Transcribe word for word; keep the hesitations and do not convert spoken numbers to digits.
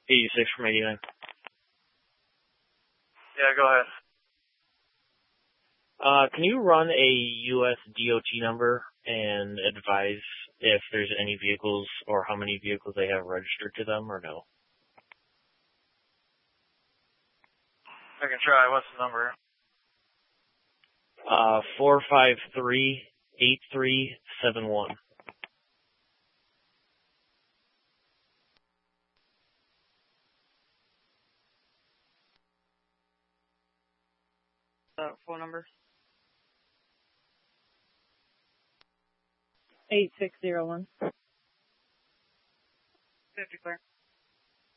eighty-six from eighty-nine. Yeah, go ahead. Uh, can you run a U S D O T number and advise if there's any vehicles or how many vehicles they have registered to them or no? I can try. What's the number? Uh, four five three eight three seven one. Uh, phone number? eight six zero one. fifty clear.